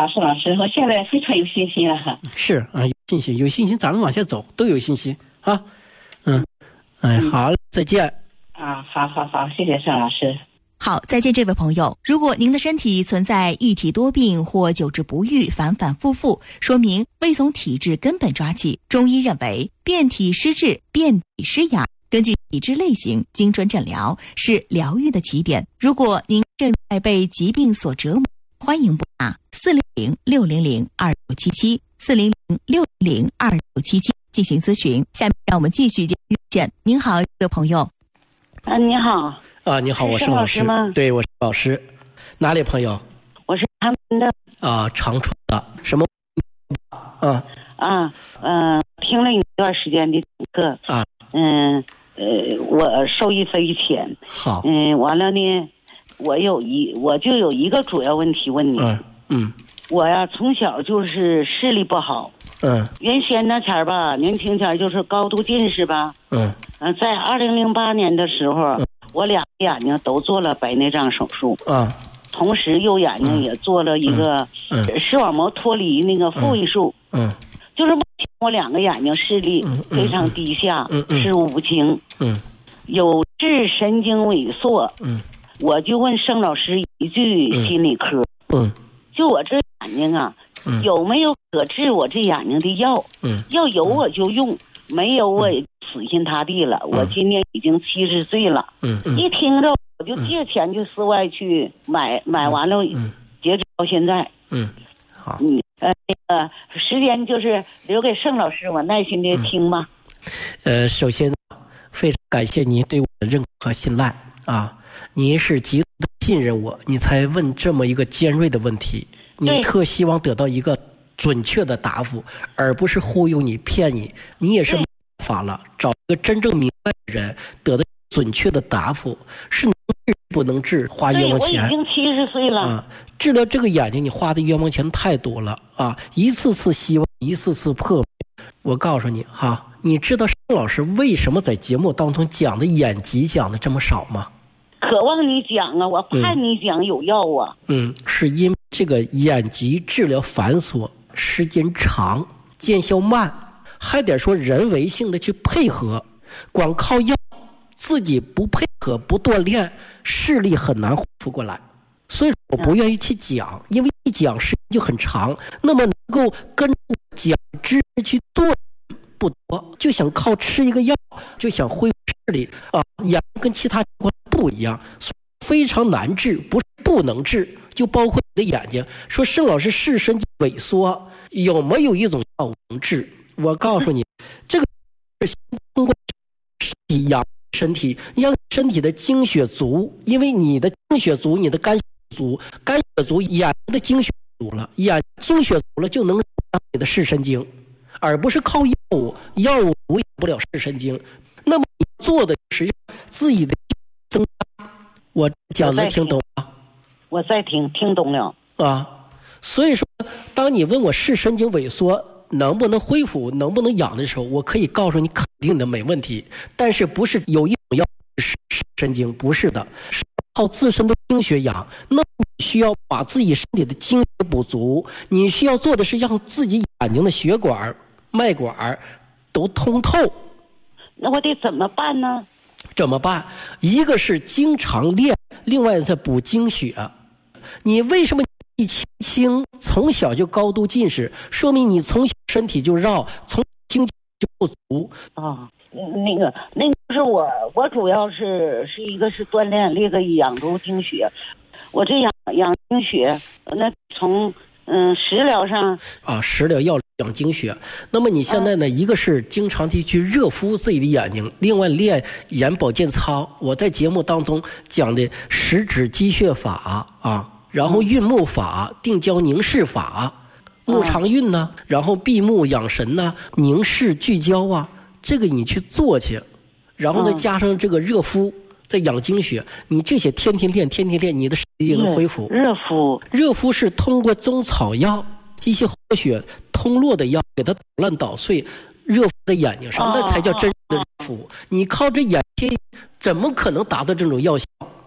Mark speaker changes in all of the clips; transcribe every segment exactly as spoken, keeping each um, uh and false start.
Speaker 1: 好，盛老师，我现在非常有信心了哈。
Speaker 2: 是啊，有信心，有信心，咱们往下走都有信心啊。嗯，哎，好了，再见。
Speaker 1: 啊，好好好，谢谢盛老师。
Speaker 3: 好，再见，这位朋友。如果您的身体存在一体多病或久治不愈、反反复复，说明未从体质根本抓起。中医认为，遍体施治、遍体施养，根据体质类型精准诊疗是疗愈的起点。如果您正在被疾病所折磨，欢迎拨打四零零六零零二九七七四零零六零零二九七七进行咨询。下面让我们继续接见。您好，这位朋友。
Speaker 1: 啊，你好。
Speaker 2: 啊，你好，我是老师吗？对，我是老师。哪里朋友？
Speaker 1: 我是长春的。
Speaker 2: 啊，长春的。什么？啊
Speaker 1: 啊嗯、呃，听了你一段时间的课
Speaker 2: 啊，
Speaker 1: 嗯呃，我受益匪浅。
Speaker 2: 好。
Speaker 1: 嗯，完了呢，我有一我就有一个主要问题问你。
Speaker 2: 嗯嗯。
Speaker 1: 我呀，从小就是视力不好。
Speaker 2: 嗯。
Speaker 1: 原先那前儿吧，年轻前儿就是高度近视吧。
Speaker 2: 嗯。
Speaker 1: 嗯，在二零零八年的时候。嗯，我俩眼睛都做了白内障手术
Speaker 2: 啊，
Speaker 1: 同时右眼睛也做了一个视网膜脱离那个复位术。
Speaker 2: 嗯，
Speaker 1: 就是目前我两个眼睛视力非常低下，
Speaker 2: 嗯嗯，
Speaker 1: 视物不清，
Speaker 2: 嗯，
Speaker 1: 有致神经萎缩。
Speaker 2: 嗯，
Speaker 1: 我就问盛老师一句心理科，
Speaker 2: 嗯，
Speaker 1: 就我这眼睛啊，
Speaker 2: 嗯，有
Speaker 1: 没有可治我这眼睛的药？
Speaker 2: 嗯，
Speaker 1: 要有我就用，没有我也死心塌地了。我今年已经七十岁了。
Speaker 2: 嗯嗯，
Speaker 1: 一听着我就借钱去市外去买，买完了，截止到现在。
Speaker 2: 嗯，好。
Speaker 1: 嗯呃，那个时间就是留给盛老师，我耐心的听吧。
Speaker 2: 呃，首先非常感谢您对我的认可和信赖啊！您是极度的信任我，你才问这么一个尖锐的问题，你特希望得到一个准确的答复，而不是忽悠你、骗你。你也是没办法了，找一个真正明白的人，得到准确的答复，是能治不能治，花冤枉钱。
Speaker 1: 我已经七十岁了
Speaker 2: 啊！治疗这个眼睛，你花的冤枉钱太多了啊！一次次希望，一次次破灭。我告诉你哈，你知道盛老师为什么在节目当中讲的眼疾讲的这么少吗？
Speaker 1: 渴望你讲啊，我盼你讲有药啊。
Speaker 2: 嗯，是因为这个眼疾治疗繁琐，时间长，见效慢，还得说人为性的去配合，光靠药自己不配合不锻炼，视力很难恢复过来。所以我不愿意去讲，因为一讲时间就很长，那么能够跟我讲知识去做不多，就想靠吃一个药就想恢复视力啊，眼跟其他情况不一样，所以非常难治，不是不能治，就包括你的眼睛。说盛老师视神经萎缩有没有一种药能治？我告诉你，这个是通过身体养身体，让身体的精血足，因为你的精血足，你的肝血足，肝血足，眼睛的精血足了，眼精血足了就能让你的视神经，而不是靠药物，药物补养不了视神经。那么你做的是自己的增加。我讲的听懂吗？
Speaker 1: 我在听，听懂了
Speaker 2: 啊。所以说，当你问我视神经萎缩能不能恢复，能不能养的时候，我可以告诉你肯定的没问题，但是不是有一种药是神经，不是的，是靠自身的精血养。那你需要把自己身体的精血补足，你需要做的是让自己眼睛的血管脉管都通透。
Speaker 1: 那我得怎么办呢？
Speaker 2: 怎么办？一个是经常练，另外是补精血。你为什么一轻轻从小就高度近视，说明你从小身体就绕，从经济就不足
Speaker 1: 啊、哦。那个那个是我我主要是是一个是锻炼，另一个养足精血。我这养养精血，那从嗯食疗上
Speaker 2: 啊，食疗要养精血。那么你现在呢？啊、一个是经常地去热敷自己的眼睛，另外练眼保健操。我在节目当中讲的十指积血法啊。然后运目法、定焦凝视法、目常运呢，然后闭目养神呢，凝视聚焦啊，这个你去做去，然后再加上这个热敷，再养精血，你这些天天练，天天练，你的视力就能恢复。
Speaker 1: 热敷，
Speaker 2: 热敷是通过中草药一些活血通络的药，给它捣烂捣碎，热敷在眼睛上，那才叫真正的热敷。你靠这眼贴，怎么可能达到这种药效？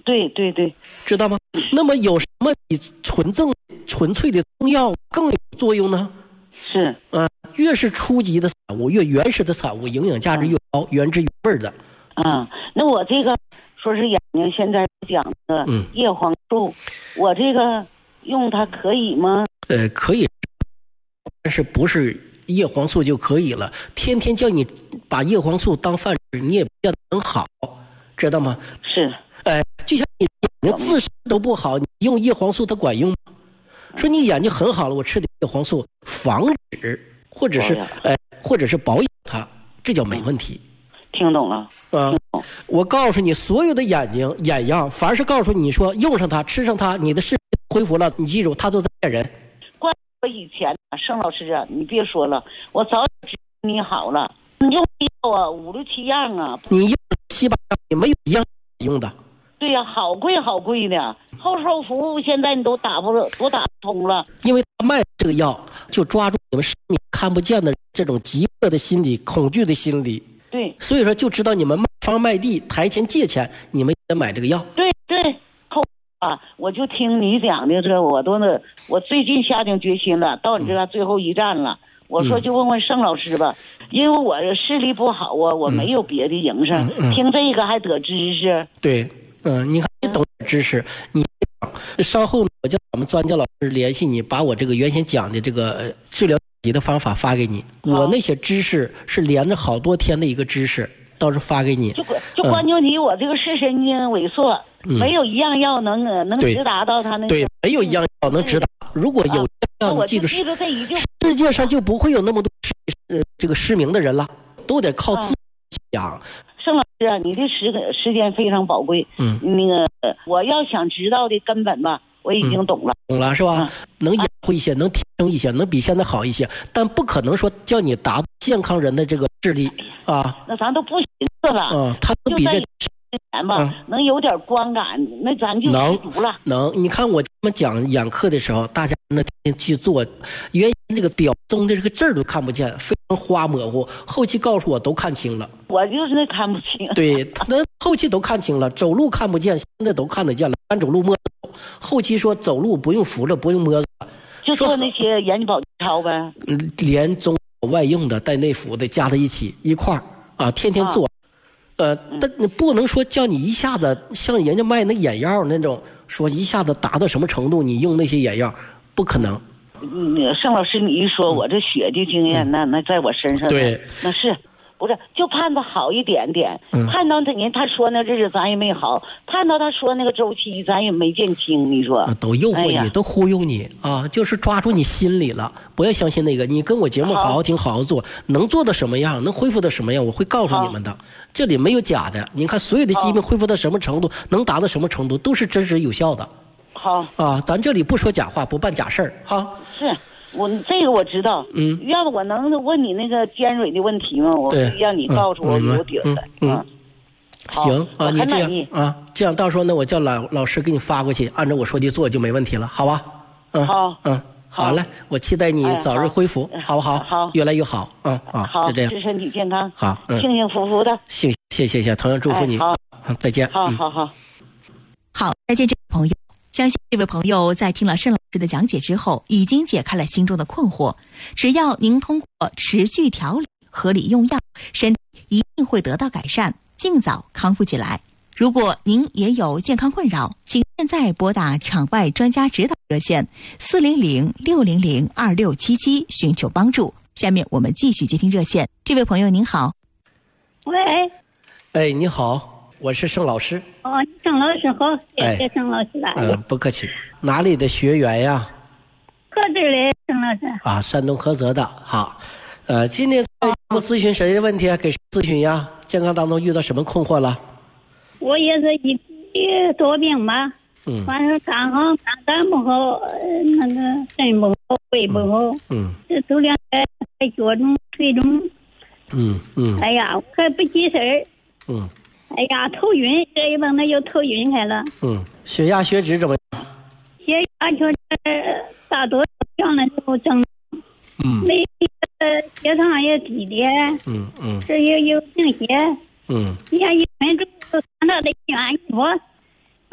Speaker 1: 对对对，
Speaker 2: 知道吗？那么有什么比纯正纯粹的中药更有作用呢？
Speaker 1: 是
Speaker 2: 啊、呃，越是初级的产物，越原始的产物，营养价值越高，嗯、原汁原味的。
Speaker 1: 啊，那我这个说是眼睛现在讲的叶黄素，嗯、我这个用它可以吗？
Speaker 2: 呃，可以，但是不是叶黄素就可以了？天天叫你把叶黄素当饭吃，你也不见得能好，知道吗？
Speaker 1: 是，
Speaker 2: 哎、呃，就像你眼睛自身都不好，你用叶黄素它管用吗？说你眼睛很好了，我吃点叶黄素防止，或者是哎、呃，或者是保养它，这叫没问题。
Speaker 1: 听懂了
Speaker 2: 啊、呃！我告诉你，所有的眼睛眼药，凡是告诉你说用上它、吃上它，你的视力恢复了，你记住，它都在骗人。
Speaker 1: 怪我以前盛老师啊，你别说了，我早知你好了，你用药啊，五六七样啊，
Speaker 2: 你用七八样，你没有一样用的。
Speaker 1: 对呀、啊，好贵好贵的，后售服务现在你都打不了，都打不通了。
Speaker 2: 因为他卖这个药，就抓住你们市民看不见的这种饥饿的心理、恐惧的心理。
Speaker 1: 对，
Speaker 2: 所以说就知道你们卖方卖地台前借钱，你们得买这个药。
Speaker 1: 对对，后啊，我就听你讲的这，我都那，我最近下定决心了，到你这最后一站了。嗯、我说就问问盛老师吧，嗯、因为我视力不好啊，我没有别的营生，嗯嗯、听这个还得知识。
Speaker 2: 对。嗯，你看你懂知识，你稍后我叫我们专家老师联系你，把我这个原先讲的这个治疗级的方法发给你。我那些知识是连着好多天的一个知识，到时候发给你。
Speaker 1: 就就关键你我这个视神经萎缩，嗯、没有一样药能能直达到他那个。
Speaker 2: 对，没有一样药能直达。如果有药，你记住，世界上就不会有那么多呃这个失明的人了，都得靠自己养。
Speaker 1: 盛老师啊，你的时时间非常宝贵。嗯，那个我要想知道的根本吧，我已经懂了，
Speaker 2: 嗯、懂了是吧？嗯、能养活一些，能提升一些，能比现在好一些，但不可能说叫你达到健康人的这个智力啊。
Speaker 1: 那咱都不寻思了。
Speaker 2: 嗯，他都比这
Speaker 1: 前吧、嗯，能有点观感，那咱就知足了。
Speaker 2: 能，你看我们讲眼科的时候，大家那天去做，原先这个表中的这个字儿都看不见，非常花模糊，后期告诉我都看清了。
Speaker 1: 我就是那看不清。
Speaker 2: 对，那后期都看清了，走路看不见，现在都看得见了，单走路摸走。后期说走路不用扶着，不用摸着，
Speaker 1: 就做那些眼保健操呗。
Speaker 2: 嗯，连中外用的带内服的加在一起一块儿啊，天天做。啊呃，但你不能说叫你一下子像人家卖那眼药那种，说一下子达到什么程度，你用那些眼药，不可能。
Speaker 1: 嗯，盛老师，你一说，我这血的经验，嗯、那那在我身上，
Speaker 2: 对，
Speaker 1: 那是不是就盼他好一点点？嗯、盼到他人他说那日子咱也没好，盼到他说那个周期咱也没见清。你说、
Speaker 2: 啊、都诱惑你，哎、都忽悠你啊，就是抓住你心里了。不要相信那个，你跟我节目好好听，好好做，能做到什么样，能恢复到什么样，我会告诉你们的。这里没有假的，你看所有的疾病恢复到什么程度，能达到什么程度，都是真实有效的。
Speaker 1: 好
Speaker 2: 啊，咱这里不说假话，不办假事儿哈。
Speaker 1: 是我这个我知道，嗯，要不我能问你那个尖锐的问题吗？我让你告诉我有底儿的，
Speaker 2: 嗯。嗯行啊，你这样啊，这样到时候呢，我叫老老师给你发过去，按照我说的做就没问题了，好吧？嗯，
Speaker 1: 好，
Speaker 2: 嗯，好嘞，我期待你早日恢复，好不好？
Speaker 1: 好，
Speaker 2: 越来越好，嗯啊，
Speaker 1: 好，
Speaker 2: 就这样，
Speaker 1: 祝身体健康，
Speaker 2: 好，
Speaker 1: 幸幸福福的，
Speaker 2: 谢谢谢谢，同样祝福你，
Speaker 1: 好，
Speaker 2: 再见，
Speaker 1: 好好好，
Speaker 3: 好，再见，这位朋友。相信这位朋友在听了盛老师的讲解之后，已经解开了心中的困惑。只要您通过持续调理、合理用药，身体一定会得到改善，尽早康复起来。如果您也有健康困扰，请现在拨打场外专家指导热线四零零六零零二六七七寻求帮助。下面我们继续接听热线。这位朋友您好。
Speaker 4: 喂。
Speaker 2: 哎，你好。我是盛老师。
Speaker 4: 哦，盛老师好，谢谢盛老师来了。
Speaker 2: 嗯，不客气。哪里的学员呀？
Speaker 4: 菏泽的盛老师。
Speaker 2: 啊，山东菏泽的。好，呃，今天我咨询谁的问题啊？给谁咨询呀？健康当中遇到什么困惑了？
Speaker 4: 我也是一一多病吧。嗯。完了，刚好肝胆不好，那个肾不好，胃不好。嗯。这都两个还脚肿、腿肿。
Speaker 2: 嗯嗯。
Speaker 4: 哎呀，我还不记事儿。
Speaker 2: 嗯。
Speaker 4: 哎呀，头晕，这一问那又头晕开了。
Speaker 2: 嗯，血压、血脂怎么样？
Speaker 4: 血压就是大多降了之后正。
Speaker 2: 嗯。
Speaker 4: 没呃，血糖也低点。
Speaker 2: 嗯嗯。
Speaker 4: 这也有贫血。
Speaker 2: 嗯。
Speaker 4: 你看一分钟就看到的医院一说，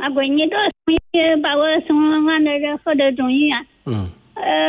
Speaker 4: 俺闺女到送医，把我送俺这这河德中医院。
Speaker 2: 嗯。
Speaker 4: 呃，